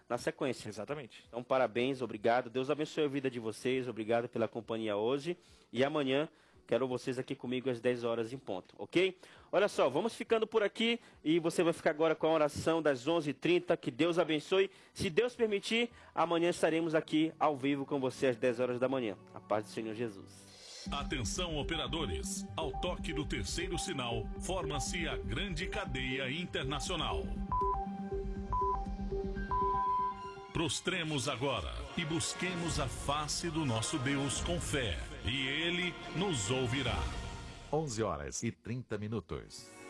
na sequência. Exatamente. Então, parabéns, obrigado. Deus abençoe a vida de vocês, obrigado pela companhia hoje. E amanhã, quero vocês aqui comigo às 10 horas em ponto, ok? Olha só, vamos ficando por aqui e você vai ficar agora com a oração das 11h30. Que Deus abençoe. Se Deus permitir, amanhã estaremos aqui ao vivo com você às 10 horas da manhã. A paz do Senhor Jesus. Atenção, operadores. Ao toque do terceiro sinal, forma-se a grande cadeia internacional. Prostremos agora e busquemos a face do nosso Deus com fé, e Ele nos ouvirá. 11h30.